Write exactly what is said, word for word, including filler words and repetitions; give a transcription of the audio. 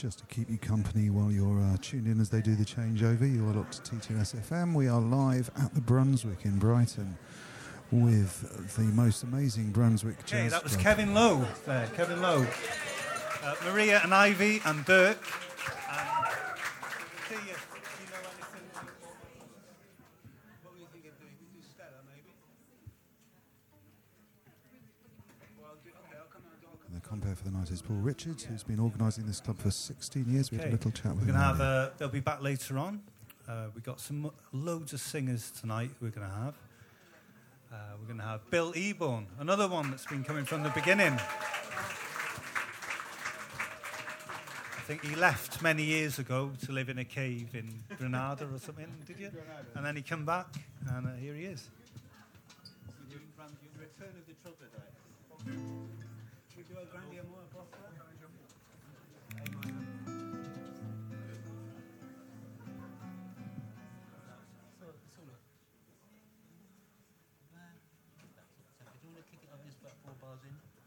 just to keep you company while you're uh, tuned in as they do the changeover. You are locked to T two S F M. We are live at the Brunswick in Brighton with the most amazing Brunswick jazz. Okay, that was club. Kevin Lowe there, Kevin Lowe. Uh, Maria and Ivy and Dirk. And Tia, do you know anything? What were you thinking of doing? Do Stella, maybe? Well, I'll do, okay, I'll come and I'll come. And the compere for the night is Paul Richards, who's been organising this club for sixteen years. We Okay. had a little chat with We're him. going to have, earlier. uh, they'll be back later on. Uh, we've got some loads of singers tonight we're going to have. Uh, we're going to have Bill Eborn, another one that's been coming from the beginning. I think he left many years ago to live in a cave in Granada or something, did you? Granada. And then he come back, and uh, here he is. Return of the Troglodyte. We do a Grandi Amore Opera? Do you want to kick it up this about four bars in?